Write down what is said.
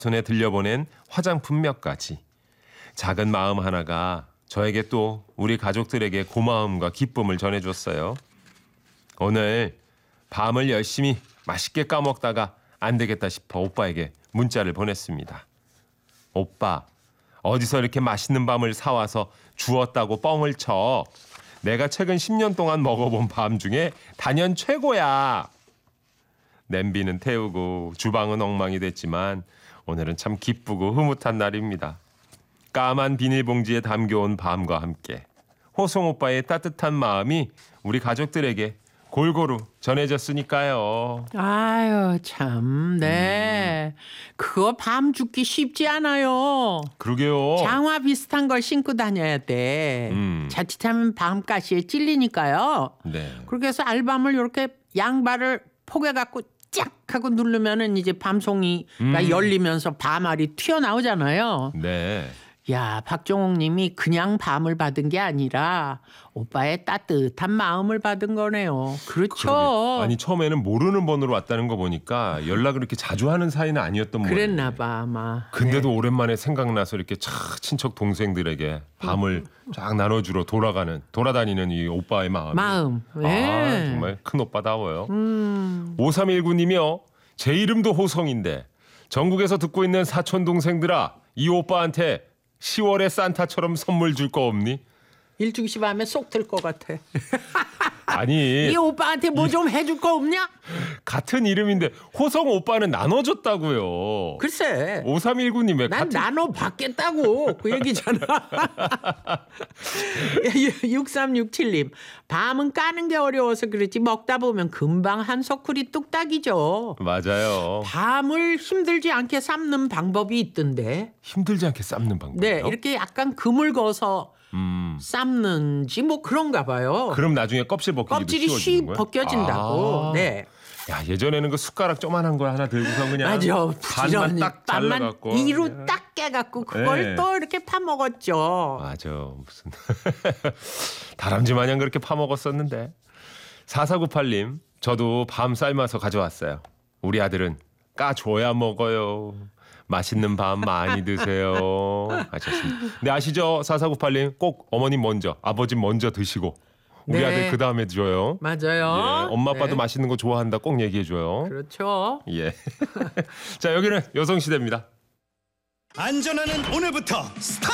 손에 들려보낸 화장품 몇 가지. 작은 마음 하나가 저에게 또 우리 가족들에게 고마움과 기쁨을 전해줬어요. 오늘 밤을 열심히 맛있게 까먹다가 안 되겠다 싶어 오빠에게 문자를 보냈습니다. 오빠, 어디서 이렇게 맛있는 밤을 사와서 주었다고 뻥을 쳐. 내가 최근 10년 동안 먹어본 밤 중에 단연 최고야. 냄비는 태우고 주방은 엉망이 됐지만 오늘은 참 기쁘고 흐뭇한 날입니다. 까만 비닐봉지에 담겨온 밤과 함께 호송 오빠의 따뜻한 마음이 우리 가족들에게 골고루 전해졌으니까요. 아유 참, 네. 그거 밤 죽기 쉽지 않아요. 그러게요. 장화 비슷한 걸 신고 다녀야 돼. 자칫하면 밤가시에 찔리니까요. 네. 그렇게 해서 알밤을 이렇게 양발을 포개갖고 쫙 하고 누르면은 이제 밤송이가 열리면서 밤알이 튀어나오잖아요. 네. 야, 박종옥 님이 그냥 밤을 받은 게 아니라 오빠의 따뜻한 마음을 받은 거네요. 그렇죠. 그러게. 아니 처음에는 모르는 번호로 왔다는 거 보니까 연락을 이렇게 자주 하는 사이는 아니었던 모양이에요. 그랬나 봐 아마. 근데도 네. 오랜만에 생각나서 이렇게 친척 동생들에게 밤을 쫙 나눠주러 돌아다니는 이 오빠의 마음. 네. 정말 큰 오빠다워요. 5319님이요. 제 이름도 호성인데 전국에서 듣고 있는 사촌 동생들아, 이 오빠한테 10월에 산타처럼 선물 줄 거 없니? 일중시 밤에 쏙 들 것 같아. 아니 이 오빠한테 뭐 좀 해줄 거 없냐? 같은 이름인데 호성 오빠는 나눠줬다고요. 글쎄. 5319님 왜 난 같은 나눠 받겠다고 그 얘기잖아. 6367님. 밤은 까는 게 어려워서 그렇지 먹다 보면 금방 한 소쿠리 뚝딱이죠. 맞아요. 밤을 힘들지 않게 삶는 방법이 있던데. 힘들지 않게 삶는 방법이요? 네, 이렇게 약간 금을 거서 삶는지 뭐 그런가 봐요. 그럼 나중에 껍질 벗기기도 껍질이 쉬워지는 쉬 거야? 벗겨진다고. 아. 네. 야, 예전에는 그 숟가락 조만한 거 하나 들고서 그냥 맞아. 반만 부지런히 딱 반만 잘라갖고 이로 딱 깨갖고 그걸 네. 또 이렇게 파먹었죠. 맞아. 무슨 다람쥐 마냥 그렇게 파먹었었는데. 4498님, 저도 밤 삶아서 가져왔어요. 우리 아들은 까줘야 먹어요. 맛있는 밤 많이 드세요. 하셨습니다. 근데 아시죠? 4498님, 꼭 어머님 먼저, 아버지 먼저 드시고 우리 네. 아들 그 다음에 줘요. 맞아요. 예, 엄마 아빠도 네. 맛있는 거 좋아한다 꼭 얘기해줘요. 그렇죠. 예. 자, 여기는 여성시대입니다. 안전하는 오늘부터 스타트!